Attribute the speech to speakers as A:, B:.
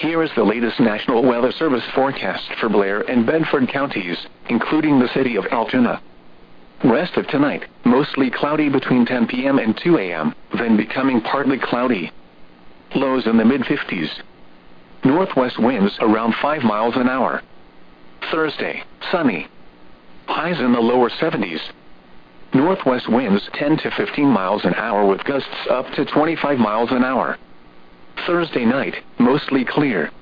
A: Here is the latest National Weather Service forecast for Blair and Bedford counties, including the city of Altoona. Rest of tonight, mostly cloudy between 10 p.m. and 2 a.m., then becoming partly cloudy. Lows in the mid-50s. Northwest winds around 5 miles an hour. Thursday, sunny. Highs in the lower 70s. Northwest winds 10 to 15 miles an hour with gusts up to 25 miles an hour. Thursday night, mostly clear.